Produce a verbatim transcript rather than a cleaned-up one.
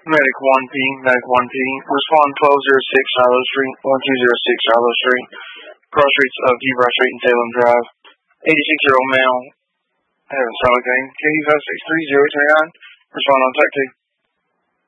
Medic one P, Medic one P, respond twelve oh six Shiloh Street, twelve oh six Shiloh Street, cross streets of Hebron Street and Salem Drive. eighty-six-year-old male, having stomach pain, K U five six three zero three nine, respond on tech two.